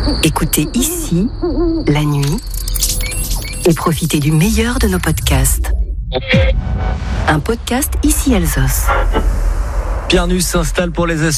Écoutez ici, la nuit, et profitez du meilleur de nos podcasts. Un podcast Ici Alsos. Pierre Nusse s'installe pour les